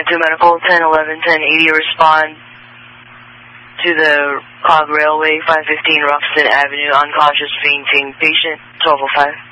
to medical 1011 1080, respond to the Cog Railway 515 Roxton Avenue, unconscious fainting patient 1205.